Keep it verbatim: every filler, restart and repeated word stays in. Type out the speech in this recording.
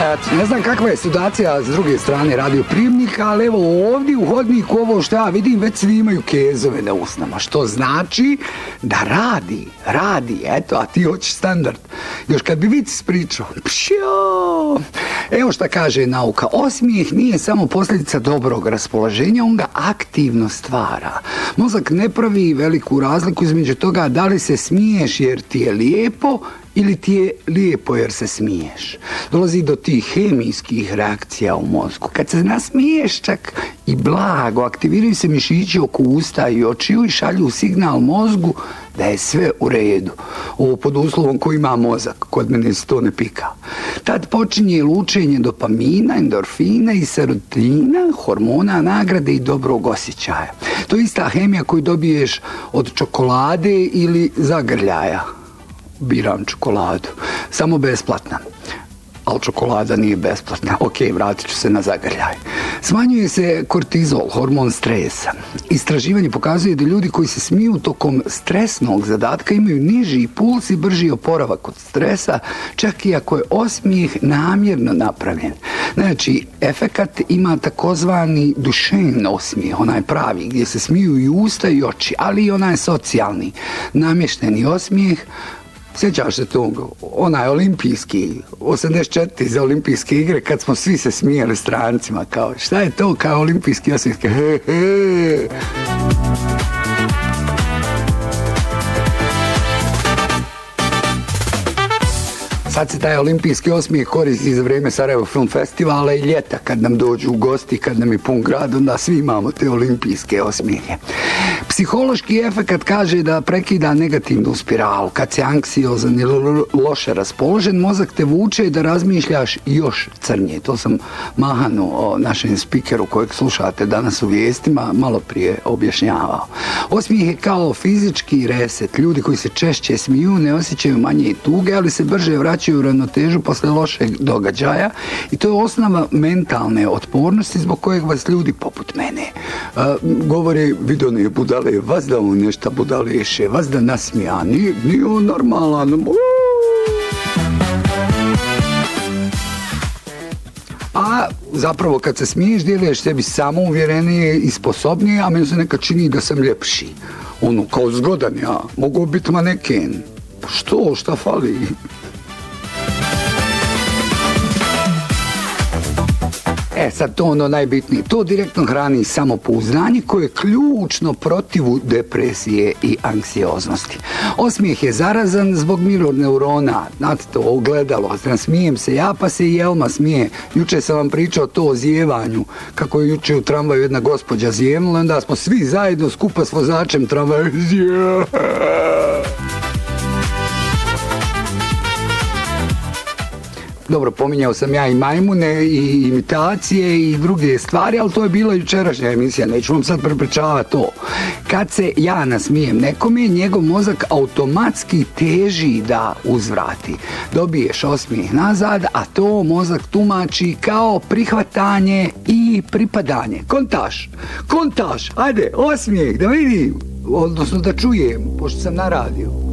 eto, ne znam kakva je situacija s druge strane radioprijemnika, ali evo ovdje u hodniku ovo što ja vidim, već svi imaju kezove na usnama, što znači da radi, radi, eto, a ti hoćeš standard. Još kad bi vic ispričao, pšio! Evo šta kaže nauka, osmijeh nije samo posljedica dobrog raspoloženja, on ga aktivno stvara. Mozak ne pravi veliku razliku između toga da li se smiješ jer ti je lijepo ili ti je lijepo jer se smiješ. Dolazi do tih hemijskih reakcija u mozgu. Kad se nasmiješ čak i blago, aktiviraju se mišići oko usta i očiju i šalju signal mozgu da je sve u redu. Ovo pod uslovom ko ima mozak, kod mene se to ne pika. Tad počinje lučenje dopamina, endorfina i serotonina, hormona nagrade i dobrog osjećaja. To je ista hemija koju dobiješ od čokolade ili zagrljaja. Biram čokoladu. Samo besplatna. Ali čokolada nije besplatna. Ok, vratit ću se na zagrljaj. Smanjuje se kortizol, hormon stresa. Istraživanje pokazuje da ljudi koji se smiju tokom stresnog zadatka imaju niži puls i brži oporavak od stresa, čak i ako je osmijeh namjerno napravljen. Znači, efekat ima takozvani Dušen osmijeh, onaj pravi, gdje se smiju i usta i oči, ali i onaj socijalni, namješteni osmijeh. Sjećaš se tog, onaj olimpijski, osamdeset četiri za olimpijske igre, kad smo svi se smijali strancima, kao šta je to kao olimpijski osmijeh, he he. Sad se taj olimpijski osmijeh koristi za vrijeme Sarajevo Film Festivala i ljeta kad nam dođu u gosti, kad nam je pun grad, onda svi imamo te olimpijske osmijehe. Psihološki efekt kaže da prekida negativnu spiralu. Kad si anksiozan ili loše raspoložen, mozak te vuče da razmišljaš još crnje. To sam Mahanu, o našem spikeru kojeg slušate danas u vijestima, malo prije objašnjavao. Osmijeh je kao fizički reset. Ljudi koji se češće smiju ne osjećaju manje tuge, ali se brže vraćaju u ravnotežu posle lošeg događaja i to je osnova mentalne otpornosti zbog kojeg vas ljudi poput mene a, govore, vidio ne budale, vas da on nešto budaleše, vas da nasmija, nije, nije on normalan. Uuu. A zapravo kad se smiješ, djeluješ sebi samouvjerenije i sposobnije, a meni se nekad čini da sam ljepši. Ono, kao zgodan ja, mogu biti maneken. Što, šta fali? E, sad to ono najbitnije. To direktno hrani samopouzdanje koje je ključno protivu depresije i anksioznosti. Osmijeh je zarazan zbog mironeurona. Znate to, ogledalo. Smijem se ja, pa se i Jelma smije. Juče sam vam pričao to o zjevanju. Kako je juče u tramvaju jedna gospođa zjevnula, onda smo svi zajedno skupa s vozačem tramvaju zjevnula. Dobro, pominjao sam ja i majmune i imitacije i druge stvari, ali to je bila jučerašnja emisija, neću vam sad prepričavati to. Kad se ja nasmijem nekome, njegov mozak automatski teži da uzvrati. Dobiješ osmijeh nazad, a to mozak tumači kao prihvatanje i pripadanje. Kontaš, kontaš, ajde, osmijeh, da vidim, odnosno da čujem, pošto sam na radiju.